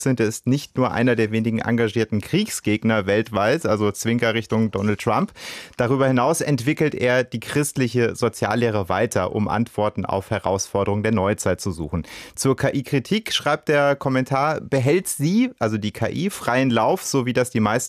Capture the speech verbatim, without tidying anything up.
sind, er ist nicht nur einer der wenigen engagierten Kriegsgegner weltweit, also Zwinker Richtung Donald Trump. Darüber hinaus entwickelt er die christliche Soziallehre weiter, um Antworten auf Herausforderungen der Neuzeit zu suchen. Zur K I-Kritik schreibt der Kommentar: Behält sie, also die K I, freien Lauf, so wie das die meisten